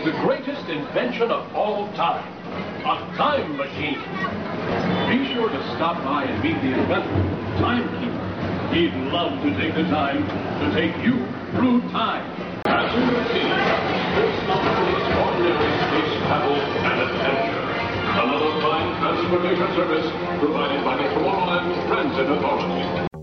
the greatest invention of all time, a time machine. Be sure to stop by and meet the inventor, Timekeeper. He'd love to take the time to take you through time. As you can see, this number is ordinary space travel and adventure. Another fine transportation service provided by the Tomorrowland Transit Authority.